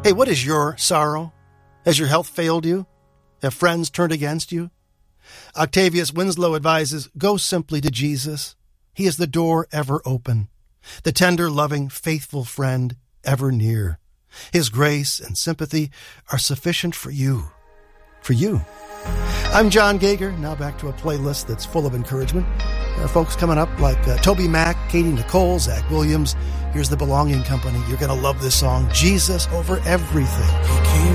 Hey, what is your sorrow? Has your health failed you? Have friends turned against you? Octavius Winslow advises, go simply to Jesus. He is the door ever open, the tender, loving, faithful friend ever near. His grace and sympathy are sufficient for you. For you. I'm John Gager. Now back to a playlist that's full of encouragement. There are folks coming up like Toby Mac, Katie Nicole, Zach Williams. Here's the Belonging Company. You're going to love this song, Jesus Over Everything. He came